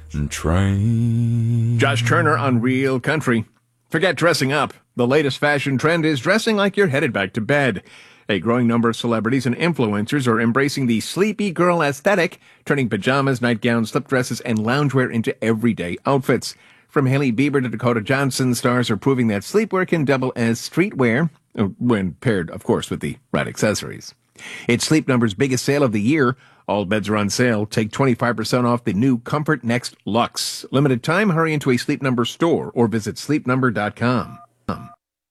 train. Josh Turner on Real Country. Forget dressing up. The latest fashion trend is dressing like you're headed back to bed. A growing number of celebrities and influencers are embracing the sleepy girl aesthetic, turning pajamas, nightgowns, slip dresses, and loungewear into everyday outfits. From Hailey Bieber to Dakota Johnson, stars are proving that sleepwear can double as streetwear, when paired, of course, with the right accessories. It's Sleep Number's biggest sale of the year. All beds are on sale. Take 25% off the new Comfort Next Luxe. Limited time, hurry into a Sleep Number store or visit sleepnumber.com.